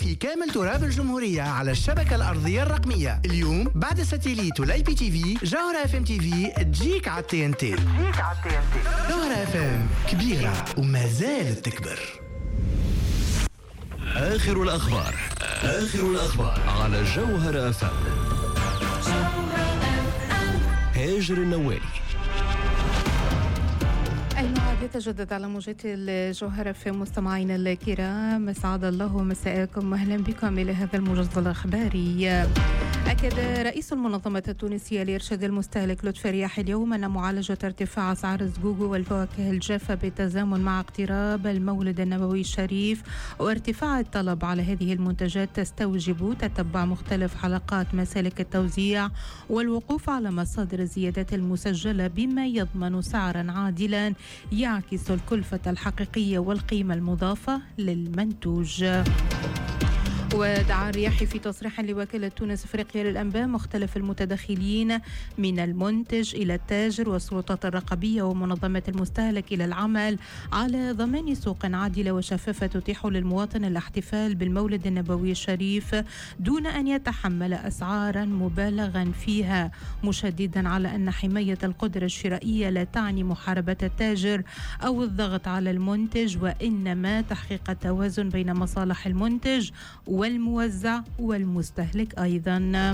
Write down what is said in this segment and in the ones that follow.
في كامل تراب الجمهورية على الشبكة الأرضية الرقمية. اليوم بعد الساتيليت والاي بي تي في جوهرة اف ام تي في تجيك على التي ان تي. جوهرة اف ام كبيرة وما زالت تكبر. آخر الأخبار على جوهرة اف ام. هاجر النوالي. الموعد يتجدد على موجات الجوهرة في مستمعينا الكرام. أسعد الله مساءكم وأهلا بكم إلى هذا الموجز الأخباري. أكد رئيس المنظمة التونسية لإرشاد المستهلك لطفي رياح اليوم أن معالجة ارتفاع أسعار الزقوق والفواكه الجافة بالتزامن مع اقتراب المولد النبوي الشريف وارتفاع الطلب على هذه المنتجات تستوجب تتبع مختلف حلقات مسالك التوزيع والوقوف على مصادر الزيادات المسجلة بما يضمن سعرا عادلا يعكس الكلفة الحقيقية والقيمة المضافة للمنتوج. ودعا الرياحي في تصريح لوكالة تونس افريقيا للانباء مختلف المتدخلين من المنتج الى التاجر والسلطات الرقابيه ومنظمه المستهلك الى العمل على ضمان سوق عادله وشفافه تتيح للمواطن الاحتفال بالمولد النبوي الشريف دون ان يتحمل اسعارا مبالغا فيها، مشددا على ان حمايه القدره الشرائيه لا تعني محاربه التاجر او الضغط على المنتج، وانما تحقيق التوازن بين مصالح المنتج والموزع والمستهلك أيضاً.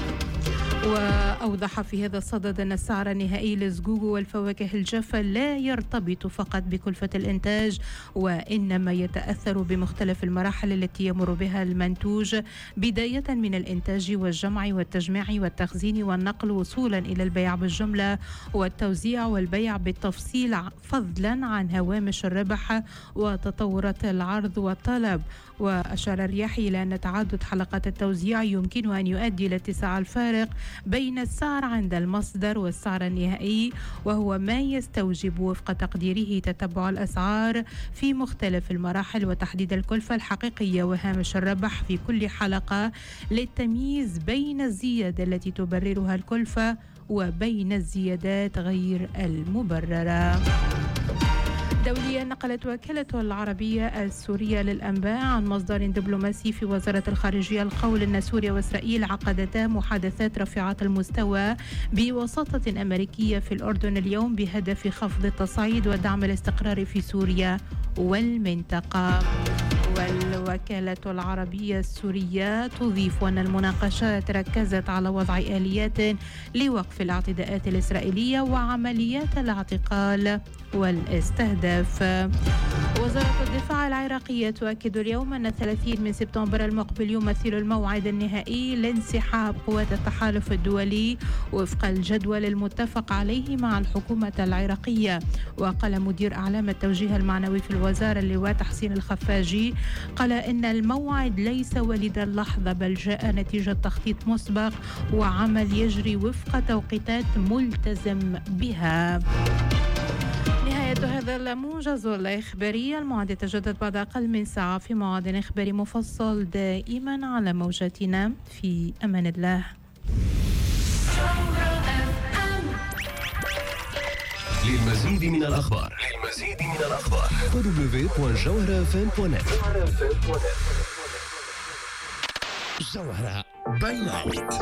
وأوضح في هذا الصدد أن السعر النهائي للزقوق والفواكه الجافة لا يرتبط فقط بكلفة الإنتاج، وإنما يتأثر بمختلف المراحل التي يمر بها المنتوج، بداية من الإنتاج والجمع والتجميع والتخزين والنقل وصولا إلى البيع بالجملة والتوزيع والبيع بالتفصيل، فضلا عن هوامش الربح وتطورات العرض والطلب. وأشار الرياحي إلى أن تعدد حلقات التوزيع يمكن أن يؤدي إلى اتساع الفارق بين السعر عند المصدر والسعر النهائي، وهو ما يستوجب وفق تقديره تتبع الأسعار في مختلف المراحل وتحديد الكلفة الحقيقية وهامش الربح في كل حلقة للتمييز بين الزيادة التي تبررها الكلفة وبين الزيادات غير المبررة. دوليا، نقلت وكالة العربية السورية للأنباء عن مصدر دبلوماسي في وزارة الخارجية القول أن سوريا وإسرائيل عقدتا محادثات رفيعة المستوى بوساطة أمريكية في الأردن اليوم بهدف خفض التصعيد ودعم الاستقرار في سوريا والمنطقة. والوكالة العربية السورية تضيف أن المناقشات ركزت على وضع آليات لوقف الاعتداءات الإسرائيلية وعمليات الاعتقال والاستهداف. وزارة الدفاع العراقية تؤكد اليوم أن 30 من سبتمبر المقبل يمثل الموعد النهائي لانسحاب قوات التحالف الدولي وفق الجدول المتفق عليه مع الحكومة العراقية. وقال مدير أعلام التوجيه المعنوي في الوزارة اللواء تحسين الخفاجي قال إن الموعد ليس ولد اللحظة بل جاء نتيجة تخطيط مسبق وعمل يجري وفق توقيتات ملتزم بها. نهاية هذا الموجز الإخباري. الموعد يتجدد بعد أقل من ساعة في موعد إخباري مفصل دائما على موجاتنا. في أمان الله. للمزيد من الأخبار www.jawharafm.net. جوهرة باي نايت.